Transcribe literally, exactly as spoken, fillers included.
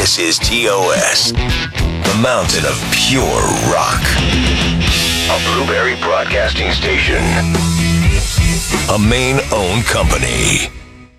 This is T O S, the mountain of pure rock. A Blueberry Broadcasting Station. A Maine-owned company.